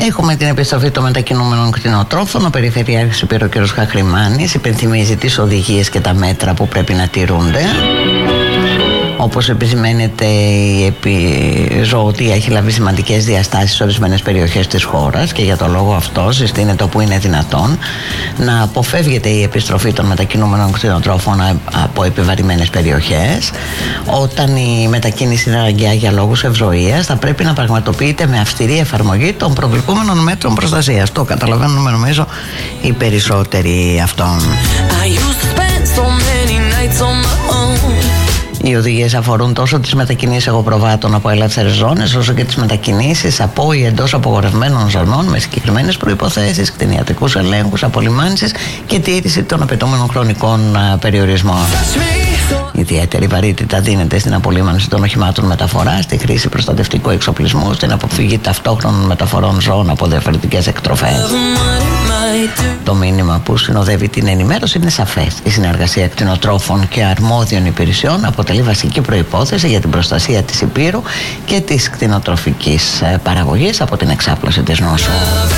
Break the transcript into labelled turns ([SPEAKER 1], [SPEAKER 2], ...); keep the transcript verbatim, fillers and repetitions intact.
[SPEAKER 1] Έχουμε την επιστροφή των μετακινούμενων κτηνοτρόφων. Ο Περιφερειάρχης Υπήρου κ. Χαχρημάνης υπενθυμίζει τις οδηγίες και τα μέτρα που πρέπει να τηρούνται. Όπως επισημαίνεται, η επιζωοτεία έχει λάβει σημαντικές διαστάσεις σε ορισμένες περιοχές της χώρας και για το λόγο αυτό συστήνεται όπου είναι δυνατόν να αποφεύγεται η επιστροφή των μετακινούμενων κτηνοτρόφων από επιβαρημένες περιοχές. Όταν η μετακίνηση είναι αναγκαία για λόγους ευζοίας, θα πρέπει να πραγματοποιείται με αυστηρή εφαρμογή των προβλεπόμενων μέτρων προστασίας. Το καταλαβαίνουμε νομίζω οι περισσότεροι αυτών. Οι οδηγίες αφορούν τόσο τις μετακινήσεις εγωπροβάτων από ελεύθερες ζώνες, όσο και τις μετακινήσεις από ή εντός απογορευμένων ζωνών με συγκεκριμένες προϋποθέσεις, κτηνιατρικούς ελέγχους, απολυμάνσεις και τήρηση των απαιτούμενων χρονικών περιορισμών. Ιδιαίτερη βαρύτητα δίνεται στην απολύμανση των οχημάτων μεταφοράς, στη χρήση προστατευτικού εξοπλισμού, στην αποφυγή ταυτόχρονων μεταφορών ζώων από διαφορετικές εκτροφές. Το μήνυμα που συνοδεύει την ενημέρωση είναι σαφές. Η συνεργασία κτηνοτρόφων και αρμόδιων υπηρεσιών αποτελεί βασική προϋπόθεση για την προστασία της υπήρου και της κτηνοτροφικής παραγωγής από την εξάπλωση της νόσου.